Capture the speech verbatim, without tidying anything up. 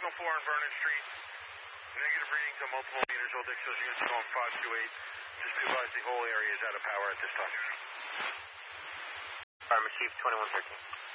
Signal four on Vernon Street. Negative readings on multiple meters. All Dixos units are going five two eight. Just be advised the whole area is out of power at this time. Fireman Chief, twenty-one thirteen.